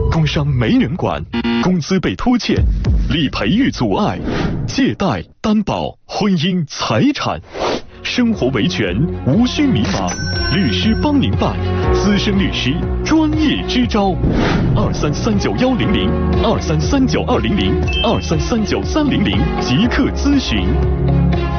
工伤没人管，工资被拖欠，理赔遇阻碍，借贷、担保、婚姻、财产，生活维权无需迷茫，律师帮您办，资深律师专业支招，23391002339200，23393000，即刻咨询。